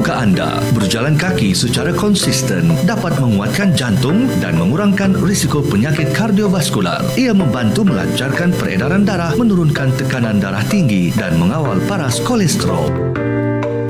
terbuka anda, berjalan kaki secara konsisten dapat menguatkan jantung dan mengurangkan risiko penyakit kardiovaskular. Ia membantu melancarkan peredaran darah, menurunkan tekanan darah tinggi dan mengawal paras kolesterol.